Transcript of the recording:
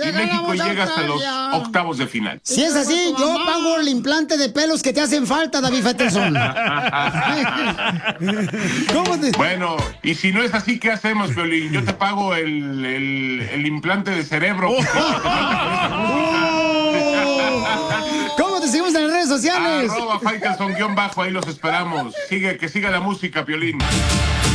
y México llega hasta los octavos de final. Si es así, yo pago el implante de pelos que te hacen falta, David Faitelson. Bueno, y si no es así, ¿qué hacemos, Piolín? Yo te pago el implante de cerebro. ¿Cómo te seguimos en las redes sociales? @Faitelson_, ahí los esperamos. Que siga la música, Piolín.